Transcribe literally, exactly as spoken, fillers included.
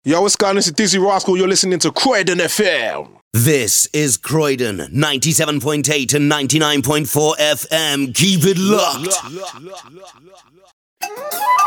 Yo, what's going on? This is Dizzy Rascal. You're listening to Croydon F M. This is Croydon, ninety-seven point eight and ninety-nine point four F M. Keep it locked.